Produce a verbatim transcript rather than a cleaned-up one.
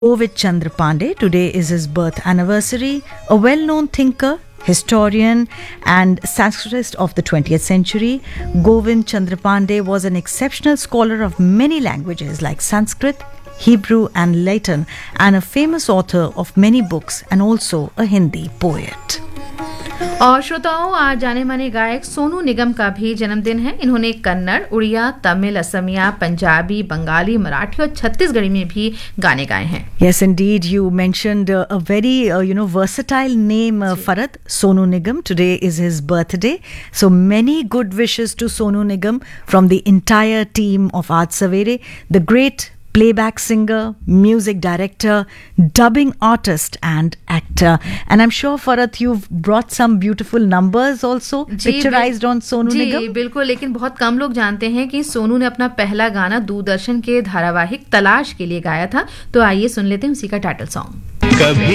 Govind Chandra Pandey. Today is his birth anniversary. A well-known thinker, historian and Sanskritist of the twentieth century, Govind Chandra Pandey was an exceptional scholar of many languages like Sanskrit, Hebrew and Latin, and a famous author of many books and also a Hindi poet. और श्रोताओं, आज जाने माने गायक सोनू निगम का भी जन्मदिन है। इन्होंने कन्नड़, उड़िया, तमिल, असमिया, पंजाबी, बंगाली, मराठी और छत्तीसगढ़ी में भी गाने गाए हैं। Yes, indeed. You mentioned uh, a very, uh, you know, versatile name, uh, Farad, Sonu Nigam. Today is his birthday. So many good wishes to Sonu Nigam from the entire team of Aaj Savere, the great playback singer, music director, dubbing artist and actor. And I'm sure, Farad, you've brought some beautiful numbers also picturized on Sonu Nigam. जी बिल्कुल, लेकिन बहुत कम लोग जानते हैं कि सोनू ने अपना पहला गाना दूरदर्शन के धारावाहिक तलाश के लिए गाया था। तो आइए सुन लेते हैं उसी का टाइटल सॉन्ग।